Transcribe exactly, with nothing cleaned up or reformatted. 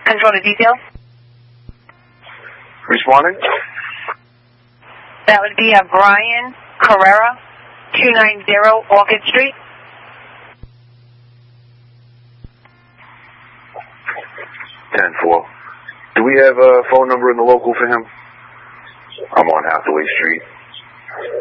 Control to detail. Responding. That would be a Brian Carrera, two ninety Orchid Street. ten four. Do we have a phone number in the local for him? I'm on Hathaway Street.